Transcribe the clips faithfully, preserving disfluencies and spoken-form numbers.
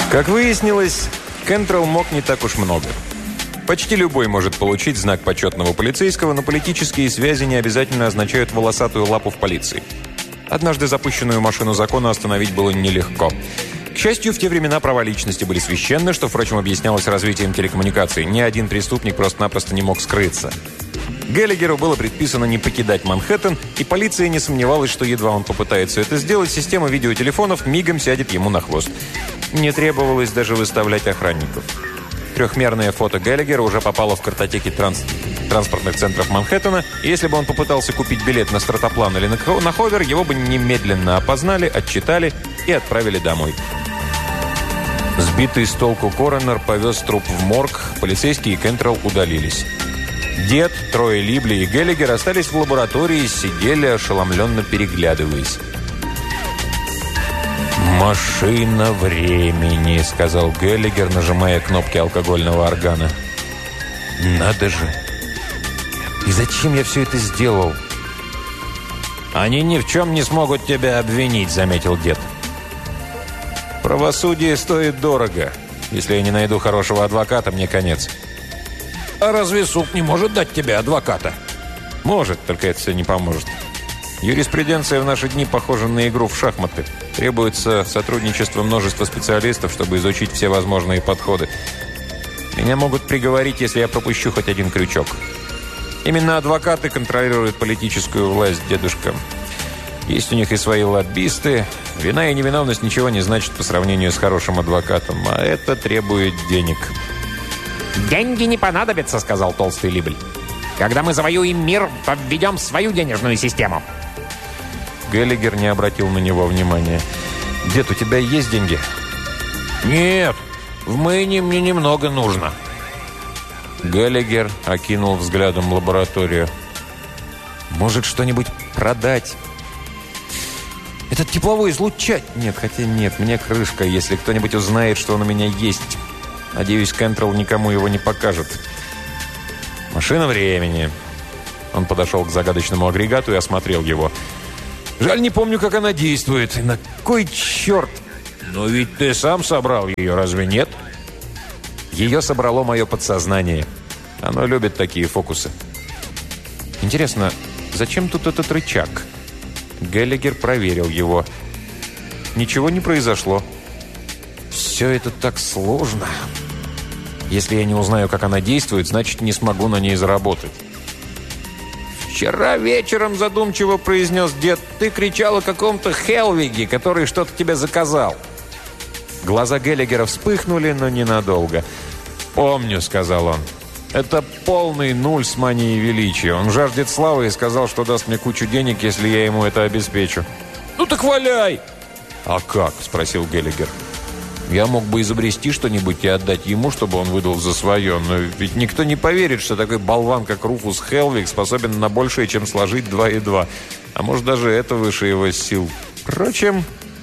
Как выяснилось, Кентрелл мог не так уж много. Почти любой может получить знак почетного полицейского, но политические связи не обязательно означают волосатую лапу в полиции. Однажды запущенную машину закона остановить было нелегко. К счастью, в те времена права личности были священны, что, впрочем, объяснялось развитием телекоммуникаций. Ни один преступник просто-напросто не мог скрыться. Геллигеру было предписано не покидать Манхэттен, и полиция не сомневалась, что едва он попытается это сделать, система видеотелефонов мигом сядет ему на хвост. Не требовалось даже выставлять охранников. Трехмерное фото Геллигера уже попало в картотеки транс... транспортных центров Манхэттена, и если бы он попытался купить билет на стратоплан или на, на ховер, его бы немедленно опознали, отчитали и отправили домой. Сбитый с толку коронер повез труп в морг, полицейские и Кентрелл удалились. Дед, трое Либли и Геллигер остались в лаборатории, сидели, ошеломленно переглядываясь. «Машина времени», — сказал Геллигер, нажимая кнопки алкогольного органа. «Надо же! И зачем я все это сделал?» «Они ни в чем не смогут тебя обвинить», — заметил дед. «Правосудие стоит дорого. Если я не найду хорошего адвоката, мне конец». «А разве суд не может дать тебе адвоката?» «Может, только это все не поможет. Юриспруденция в наши дни похожа на игру в шахматы. Требуется сотрудничество множества специалистов, чтобы изучить все возможные подходы. Меня могут приговорить, если я пропущу хоть один крючок. Именно адвокаты контролируют политическую власть, дедушка. Есть у них и свои лоббисты. Вина и невиновность ничего не значат по сравнению с хорошим адвокатом, а это требует денег». «Деньги не понадобятся», — сказал толстый Либль. «Когда мы завоюем мир, то введем свою денежную систему». Геллигер не обратил на него внимания. «Дед, у тебя есть деньги?» «Нет, в Мэйне мне немного нужно». Геллигер окинул взглядом лабораторию. «Может, что-нибудь продать?» «Этот тепловой излучатель...» «Нет, хотя нет, мне крышка, если кто-нибудь узнает, что он у меня есть. Надеюсь, Кентрелл никому его не покажет». «Машина времени». Он подошел к загадочному агрегату и осмотрел его. «Жаль, не помню, как она действует. На кой черт?» «Но ведь ты сам собрал ее, разве нет?» Ее собрало мое подсознание. Оно любит такие фокусы. Интересно, зачем тут этот рычаг? Геллигер проверил его. Ничего не произошло. Все это так сложно. Если я не узнаю, как она действует, значит, не смогу на ней заработать. «Вчера вечером, задумчиво произнес дед, ты кричал о каком-то Хелвиге, который что-то тебе заказал». Глаза Геллигера вспыхнули, но ненадолго. «Помню», — сказал он. «Это полный нуль с манией величия. Он жаждет славы и сказал, что даст мне кучу денег, если я ему это обеспечу». «Ну так валяй!» «А как?» — спросил Геллигер. «Я мог бы изобрести что-нибудь и отдать ему, чтобы он выдал за свое, но ведь никто не поверит, что такой болван, как Руфус Хелвиг, способен на большее, чем сложить два и два. А может, даже это выше его сил. Впрочем...»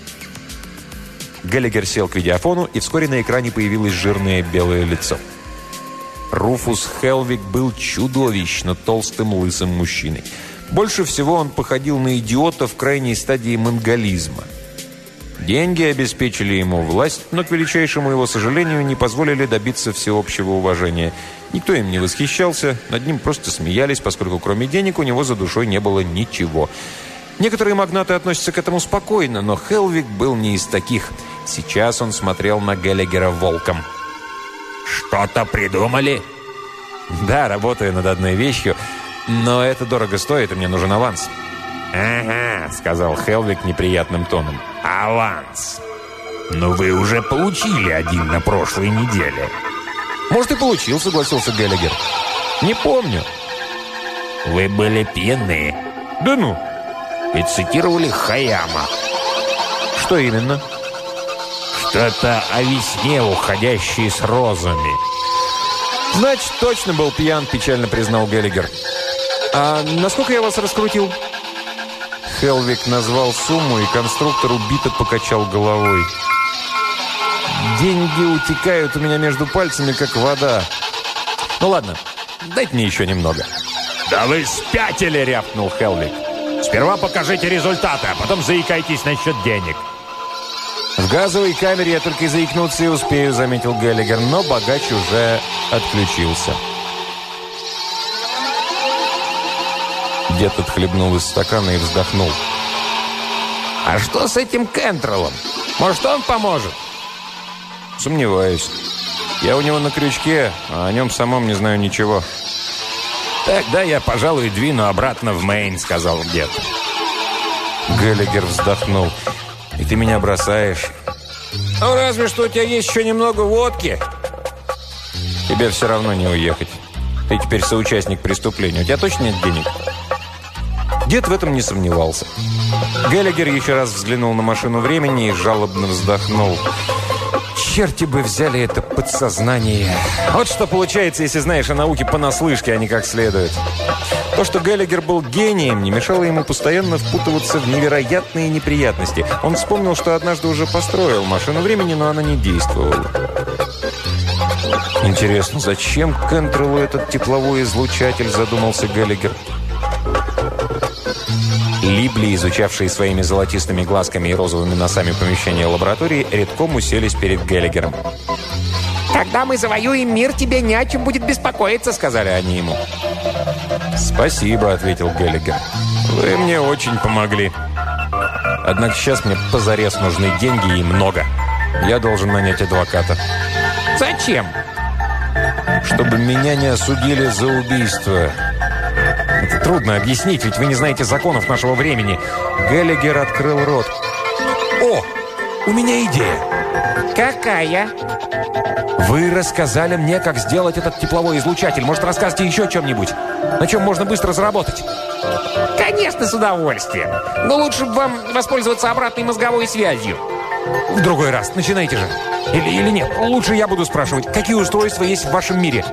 Геллигер сел к видеофону, и вскоре на экране появилось жирное белое лицо. Руфус Хелвиг был чудовищно толстым лысым мужчиной. Больше всего он походил на идиота в крайней стадии монголизма. Деньги обеспечили ему власть, но, к величайшему его сожалению, не позволили добиться всеобщего уважения. Никто им не восхищался, над ним просто смеялись, поскольку кроме денег у него за душой не было ничего. Некоторые магнаты относятся к этому спокойно, но Хелвиг был не из таких. Сейчас он смотрел на Геллигера волком. «Что-то придумали?» «Да, работаю над одной вещью, но это дорого стоит, и мне нужен аванс». «Ага», — сказал Хелвиг неприятным тоном. «Аванс. Но вы уже получили один на прошлой неделе». «Может, и получил», — согласился Геллигер. «Не помню». «Вы были пьяны». «Да ну». «И цитировали Хаяма». «Что именно?» «Что-то о весне, уходящей с розами». «Значит, точно был пьян», — печально признал Геллигер. «А насколько я вас раскрутил?» Хелвиг назвал сумму, и конструктор убито покачал головой. «Деньги утекают у меня между пальцами, как вода. Ну ладно, дайте мне еще немного». «Да вы спятили!» — рявкнул Хелвиг. «Сперва покажите результаты, а потом заикайтесь насчет денег». «В газовой камере я только и заикнуться и успею», — заметил Геллигер, но богач уже отключился. Дед отхлебнул из стакана и вздохнул. «А что с этим Кентреллом? Может, он поможет?» «Сомневаюсь. Я у него на крючке, а о нем самом не знаю ничего». «Тогда я, пожалуй, двину обратно в Мэйн», — сказал дед. Геллигер вздохнул. «И ты меня бросаешь?» «Ну, разве что у тебя есть еще немного водки». «Тебе все равно не уехать. Ты теперь соучастник преступления. У тебя точно нет денег?» Дед в этом не сомневался. Геллигер еще раз взглянул на машину времени и жалобно вздохнул. «Черти бы взяли это подсознание. Вот что получается, если знаешь о науке понаслышке, а не как следует». То, что Геллигер был гением, не мешало ему постоянно впутываться в невероятные неприятности. Он вспомнил, что однажды уже построил машину времени, но она не действовала. «Интересно, зачем Кентреллу этот тепловой излучатель?» – задумался Геллигер. Либли, изучавшие своими золотистыми глазками и розовыми носами помещение лаборатории, редком уселись перед Геллигером. «Когда мы завоюем мир, тебе не о чем будет беспокоиться», — сказали они ему. «Спасибо», — ответил Геллигер. «Вы мне очень помогли. Однако сейчас мне позарез нужны деньги и много. Я должен нанять адвоката». «Зачем?» «Чтобы меня не осудили за убийство». «Это трудно объяснить, ведь вы не знаете законов нашего времени». Геллигер открыл рот. «О, у меня идея». «Какая?» «Вы рассказали мне, как сделать этот тепловой излучатель. Может, расскажете еще о чем-нибудь? На чем можно быстро заработать?» «Конечно, с удовольствием. Но лучше бы вам воспользоваться обратной мозговой связью». «В другой раз. Начинайте же. Или, или нет? Лучше я буду спрашивать, какие устройства есть в вашем мире?»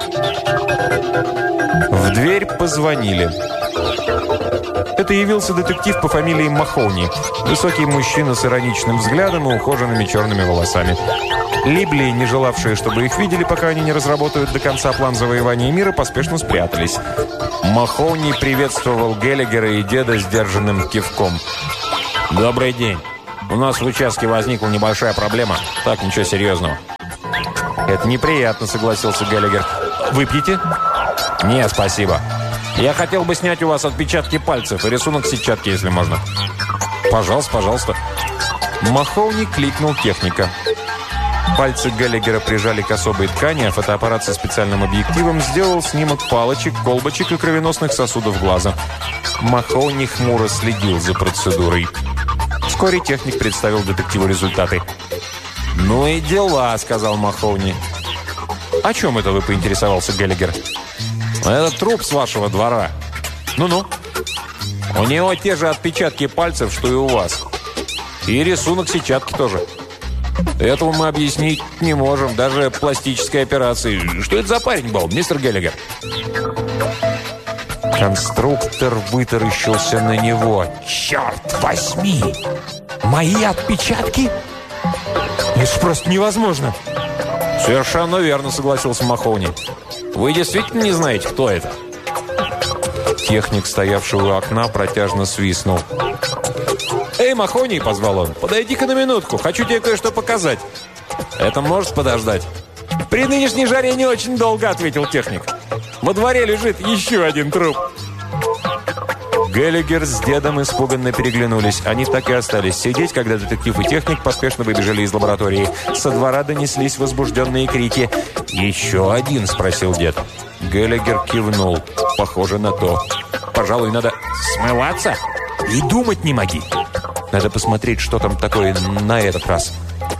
В дверь позвонили. Это явился детектив по фамилии Махоуни. Высокий мужчина с ироничным взглядом и ухоженными черными волосами. Либли, не желавшие, чтобы их видели, пока они не разработают до конца план завоевания мира, поспешно спрятались. Махоуни приветствовал Геллигера и деда сдержанным кивком. «Добрый день. У нас в участке возникла небольшая проблема. Так, ничего серьезного». «Это неприятно», — согласился Геллигер. «Выпьете?» «Нет, спасибо. Я хотел бы снять у вас отпечатки пальцев и рисунок сетчатки, если можно». «Пожалуйста, пожалуйста». Махоуни кликнул техника. Пальцы Геллигера прижали к особой ткани, а фотоаппарат со специальным объективом сделал снимок палочек, колбочек и кровеносных сосудов глаза. Махоуни хмуро следил за процедурой. Вскоре техник представил детективу результаты. «Ну и дела», — сказал Махоуни. «О чем это вы?» — поинтересовался Геллигер. «Это труп с вашего двора». «Ну-ну». «У него те же отпечатки пальцев, что и у вас. И рисунок сетчатки тоже. Этого мы объяснить не можем, даже пластической операции. Что это за парень был, мистер Геллигер?» Конструктор вытаращился на него. «Черт возьми! Мои отпечатки? Это ж просто невозможно!» «Совершенно верно», — согласился Махоуни. «Вы действительно не знаете, кто это?» Техник, стоявший у окна, протяжно свистнул. «Эй, Махоуни!» — позвал он. «Подойди-ка на минутку, хочу тебе кое-что показать». «Это может подождать?» «При нынешней жаре не очень долго», — ответил техник. «Во дворе лежит еще один труп». Геллигер с дедом испуганно переглянулись. Они так и остались сидеть, когда детектив и техник поспешно выбежали из лаборатории. Со двора донеслись возбужденные крики. «Еще один?» – спросил дед. Геллигер кивнул. «Похоже на то. Пожалуй, надо смываться и думать не моги. Надо посмотреть, что там такое на этот раз».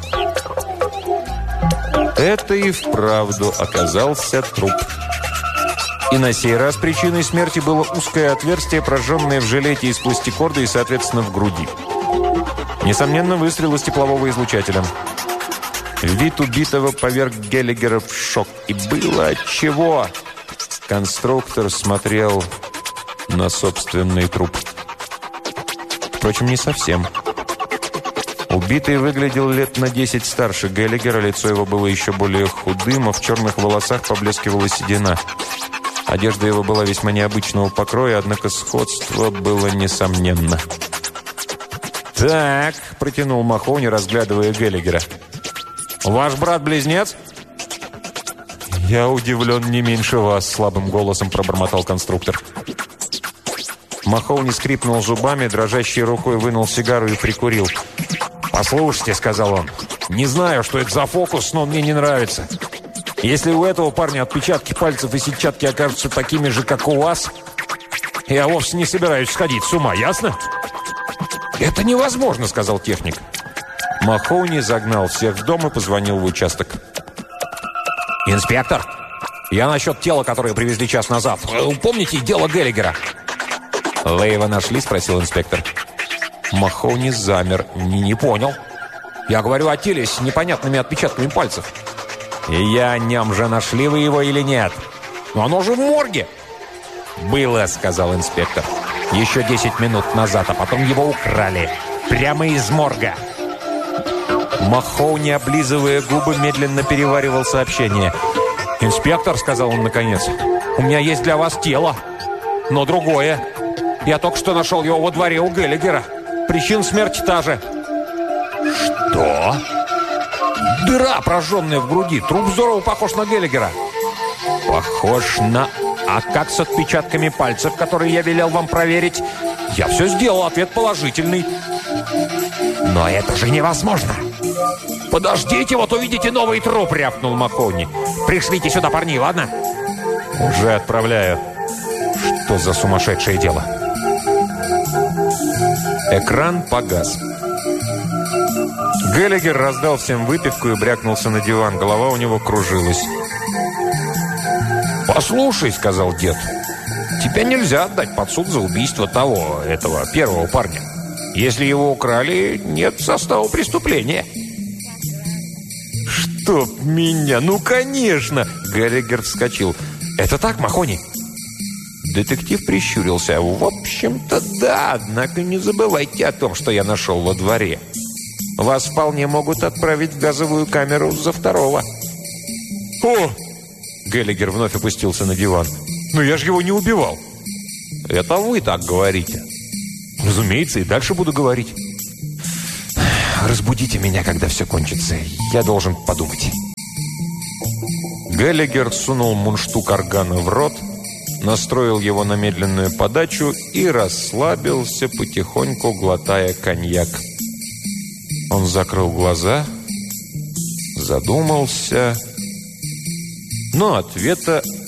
Это и вправду оказался труп. И на сей раз причиной смерти было узкое отверстие, прожженное в жилете из пластикорда и, соответственно, в груди. Несомненно, выстрел из теплового излучателя. Вид убитого поверг Геллигера в шок. И было отчего. Конструктор смотрел на собственный труп. Впрочем, не совсем. Убитый выглядел лет на десять старше Геллигера, лицо его было еще более худым, а в черных волосах поблескивала седина. Одежда его была весьма необычного покроя, однако сходство было несомненно. «Так», — протянул Махоуни, разглядывая Геллигера. «Ваш брат-близнец?» «Я удивлен не меньше вас», — слабым голосом пробормотал конструктор. Махоуни скрипнул зубами, дрожащей рукой вынул сигару и прикурил. «Послушайте», — сказал он, — «не знаю, что это за фокус, но он мне не нравится. Если у этого парня отпечатки пальцев и сетчатки окажутся такими же, как у вас, я вовсе не собираюсь сходить с ума, ясно?» «Это невозможно», — сказал техник. Махоуни загнал всех в дом и позвонил в участок. «Инспектор, я насчет тела, которое привезли час назад. Помните дело Геллигера?» «Вы его нашли?» — спросил инспектор. Махоуни замер. Не, не понял. «Я говорю о теле с непонятными отпечатками пальцев». «И я о нем же, нашли вы его или нет?» «Но оно же в морге!» «Было», — сказал инспектор. «Еще десять минут назад, а потом его украли. Прямо из морга». Махоуни, облизывая губы, медленно переваривал сообщение. «Инспектор», — сказал он наконец, — «у меня есть для вас тело, но другое. Я только что нашел его во дворе у Геллигера. Причина смерти та же». «Что?» «Дыра, прожженная в груди. Труп здорово похож на Геллигера». «Похож на... А как с отпечатками пальцев, которые я велел вам проверить?» «Я все сделал. Ответ положительный». «Но это же невозможно!» «Подождите, вот увидите новый труп!» — рявкнул Махоуни. «Пришлите сюда парней, ладно?» «Уже отправляю». «Что за сумасшедшее дело?» Экран погас. Геллигер раздал всем выпивку и брякнулся на диван. Голова у него кружилась. «Послушай», — сказал дед, — «тебя нельзя отдать под суд за убийство того, этого первого парня. Если его украли, нет состава преступления». «Чтоб меня! Ну, конечно!» Геллигер вскочил. «Это так, Махоуни?» Детектив прищурился. «В общем-то, да, однако не забывайте о том, что я нашел во дворе. Вас вполне могут отправить в газовую камеру за второго». «О!» Геллигер вновь опустился на диван. «Но я же его не убивал». «Это вы так говорите». «Разумеется, и дальше буду говорить». «Разбудите меня, когда все кончится. Я должен подумать». Геллигер сунул мундштук органа в рот, настроил его на медленную подачу и расслабился, потихоньку глотая коньяк. Он закрыл глаза, задумался, но ответа